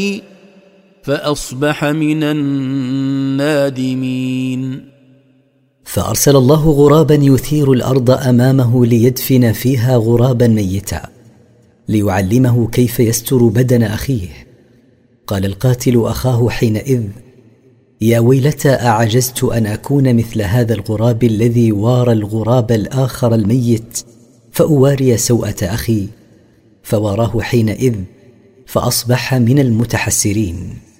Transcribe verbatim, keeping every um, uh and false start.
فأصبح من النادمين. فأرسل الله غرابا يثير الأرض أمامه ليدفن فيها غرابا ميتا ليعلمه كيف يستر بدن أخيه. قال القاتل أخاه حينئذ: يا ويلتى، أعجزت أن أكون مثل هذا الغراب الذي وارى الغراب الآخر الميت فأواري سوءة أخي. فواراه حينئذ فأصبح من المتحسرين.